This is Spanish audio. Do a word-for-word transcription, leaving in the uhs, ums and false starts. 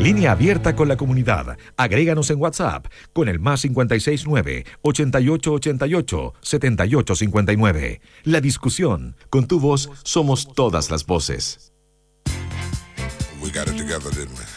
Línea abierta con la comunidad. Agréganos en WhatsApp con el más cincuenta y seis nueve, ochenta y ocho ochenta y ocho, setenta y ocho cincuenta y nueve. La discusión. Con tu voz somos todas las voces. We got it together, didn't we?